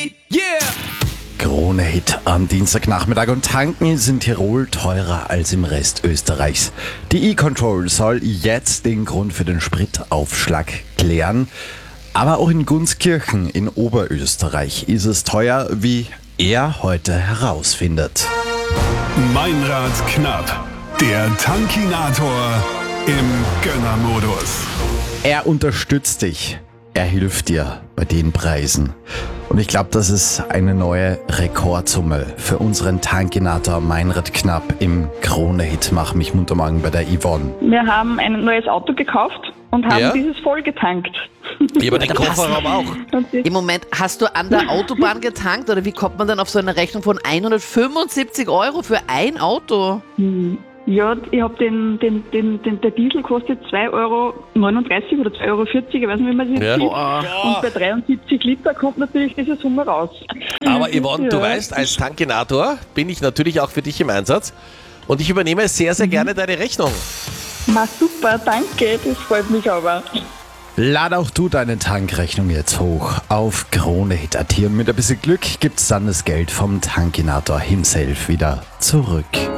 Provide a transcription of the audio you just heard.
Krone-Hit am Dienstagnachmittag und tanken ist in Tirol teurer als im Rest Österreichs. Die E-Control soll jetzt den Grund für den Spritaufschlag klären. Aber auch in Gunskirchen in Oberösterreich ist es teuer, wie er heute herausfindet. Meinrad Knapp, der Tankinator im Gönnermodus. Er unterstützt dich. Er hilft dir bei den Preisen. Und ich glaube, das ist eine neue Rekordsumme für unseren Tankinator Meinrad Knapp im Krone-Hit Mach mich munter morgen bei der Yvonne. Wir haben ein neues Auto gekauft und haben dieses voll getankt. Ja, aber den Kofferraum auch. Im Moment, hast du an der Autobahn getankt oder wie kommt man denn auf so eine Rechnung von 175 € für ein Auto? Ja, ich habe der Diesel kostet 2,39 € oder 2,40 €, ich weiß nicht, wie man das jetzt sieht. Und bei 73 Liter kommt natürlich diese Summe raus. Aber Yvonne, du weißt, als Tankinator bin ich natürlich auch für dich im Einsatz und ich übernehme sehr, sehr gerne deine Rechnung. Na super, danke, das freut mich aber. Lad auch du deine Tankrechnung jetzt hoch auf Krone-Hit.at und mit ein bisschen Glück gibt's dann das Geld vom Tankinator himself wieder zurück.